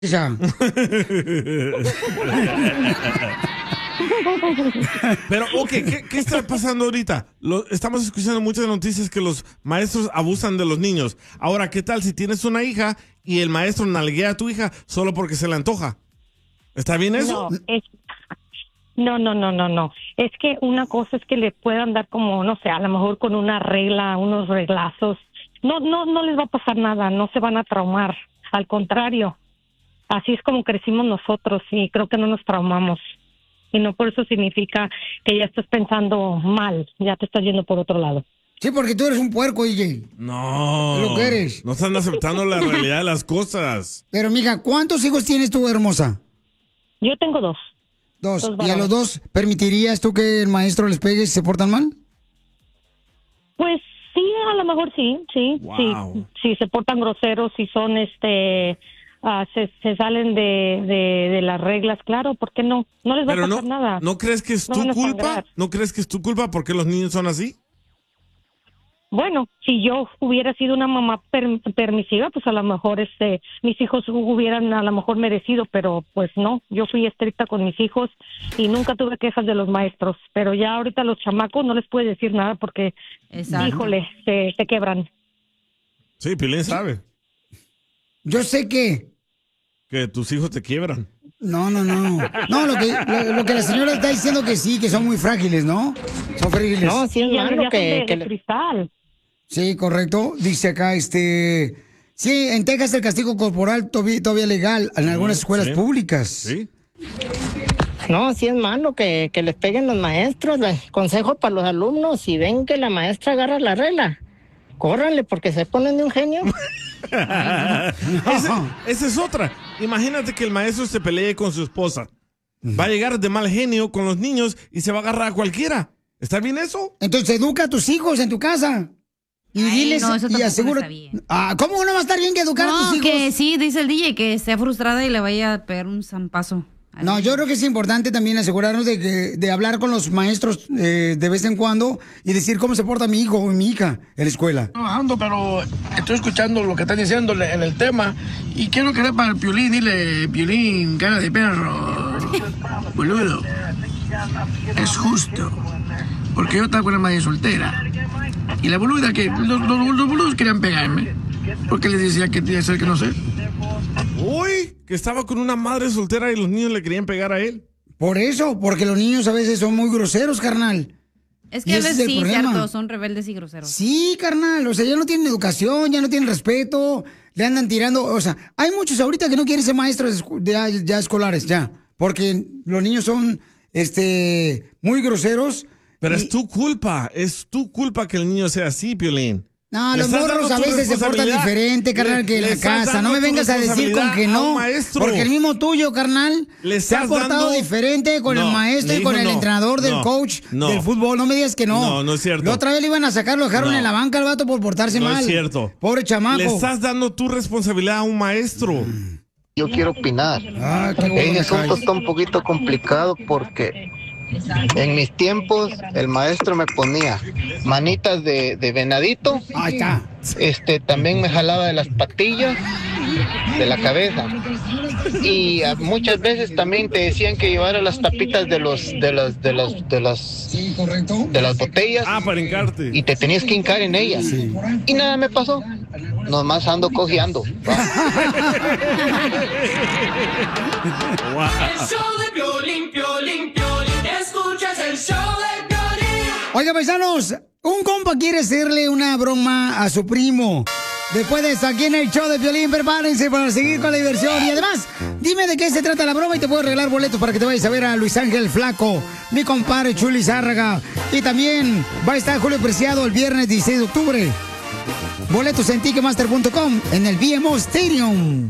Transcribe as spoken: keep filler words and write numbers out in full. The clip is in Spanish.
Ya. Pero, ok, ¿qué, qué está pasando ahorita? Lo- estamos escuchando muchas noticias que los maestros abusan de los niños. Ahora, ¿qué tal si tienes una hija y el maestro nalguea a tu hija solo porque se le antoja? ¿Está bien eso? No, es, no, no, no, no, no. Es que una cosa es que le puedan dar como, no sé, a lo mejor con una regla, unos reglazos. No, no, no les va a pasar nada, no se van a traumar. Al contrario, así es como crecimos nosotros y creo que no nos traumamos. Y no por eso significa que ya estás pensando mal, ya te estás yendo por otro lado. Sí, porque tú eres un puerco, D J. No. Es lo que eres. No están aceptando la realidad de las cosas. Pero, mija, ¿cuántos hijos tienes tú, hermosa? Yo tengo dos. Dos. Dos ¿Y a varones. los dos permitirías tú que el maestro les pegue si se portan mal? Pues sí, a lo mejor sí, sí, Wow. sí. Si se portan groseros, si son, este, ah, se, se salen de, de, de las reglas, claro, ¿por qué no? No les va Pero a pasar no, nada. ¿no crees que es No tu van a culpa? sangrar. ¿No crees que es tu culpa porque los niños son así? Bueno, si yo hubiera sido una mamá per- permisiva, pues a lo mejor este, mis hijos hubieran a lo mejor merecido, pero pues no, yo fui estricta con mis hijos y nunca tuve quejas de los maestros, pero ya ahorita los chamacos no les puedes decir nada porque, Exacto. híjole, se, se quebran. Sí, Pilín sabe Yo sé que... que tus hijos te quiebran. No, no, no. No, lo que, lo, lo que la señora está diciendo que sí, que son muy frágiles, ¿no? Son frágiles. No, sí es Y ya, malo ya que, son de, que de le- cristal. Sí, correcto. Dice acá, este... Sí, en Texas el castigo corporal todavía, todavía legal en algunas escuelas sí. públicas. Sí. no, sí es malo que, que les peguen los maestros. Le- Consejo para los alumnos, si ven que la maestra agarra la regla, córranle porque se ponen de un genio. Ese- esa es otra. Imagínate que el maestro se pelee con su esposa. Va a llegar de mal genio con los niños y se va a agarrar a cualquiera. ¿Está bien eso? Entonces educa a tus hijos en tu casa. Y Ay, diles no, eso y tampoco asegura. está bien. Ah, ¿cómo no va a estar bien que educar a No, tus hijos? que sí, dice el D J, que esté frustrada y le vaya a pegar un zampazo. al No, niño. yo creo que es importante también asegurarnos de que de hablar con los maestros eh, de vez en cuando y decir cómo se porta mi hijo o mi hija en la escuela. Trabajando, pero estoy escuchando lo que están diciendo en el tema y quiero que para el Piolín, dile, Piolín, cara de perro, boludo, es justo, porque yo estaba con una madre soltera y la boluda que, los, los, los boludos querían pegarme, porque les decía que tenía que ser que no sé. Uy, que estaba con una madre soltera y los niños le querían pegar a él. Por eso, porque los niños a veces son muy groseros, carnal. Es y que a ese es veces el sí, problema. cierto, son rebeldes y groseros. Sí, carnal, o sea, ya no tienen educación, ya no tienen respeto, le andan tirando, o sea, hay muchos ahorita que no quieren ser maestros de escu- de ya, ya escolares, ya, porque los niños son, este, muy groseros. Pero y- es tu culpa, es tu culpa que el niño sea así, Piolín. No, Le los estás morros dando a tu veces se portan responsabilidad. diferente, carnal, Le- que en le la estás casa. No dando me tu vengas a decir con que responsabilidad a no. un maestro. Porque el mismo tuyo, carnal, Le se ha estás portado dando- diferente con No, el maestro mi y con hijo el no. entrenador del No, coach no. del fútbol. No me digas que no. No, no es cierto. La otra vez le iban a sacar, lo dejaron No. en la banca al vato por portarse No mal. es cierto. Pobre chamaco. Le estás dando tu responsabilidad a un maestro. Yo quiero opinar. Ah, qué bueno, Ese me asunto caes. está un poquito complicado porque en mis tiempos el maestro me ponía manitas de, de venadito, Ahí está. este también me jalaba de las patillas, de la cabeza. Y ah, muchas veces también te decían que llevara las tapitas de los de los de los de las Sí, correcto. de las botellas Ah, para hincarte. y te tenías que hincar en ellas. Y nada me pasó. Nomás ando cojeando. Va. Wow. El show de Piolín, Piolín, Piolín. Escuchas el show de Piolín. Oiga, paisanos, un compa quiere hacerle una broma a su primo. Después de esto, aquí en el show de Piolín, prepárense para seguir con la diversión. Y además, dime de qué se trata la broma y te puedo regalar boletos para que te vayas a ver a Luis Ángel Flaco, mi compadre Chuli Zárraga. Y también va a estar Julio Preciado el viernes dieciséis de octubre. Boletos en ticketmaster punto com en el B M O Stadium.